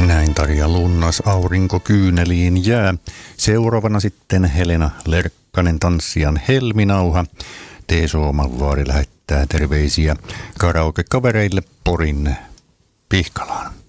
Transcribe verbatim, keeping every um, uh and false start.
Näin Tarja Lunnas, Aurinko kyyneliin jää. Seuraavana sitten Helena Lerkkanen, tanssijan Helminauha. Teeso Omanvaari lähettää terveisiä karaoke-kavereille Porin Pihkalaan.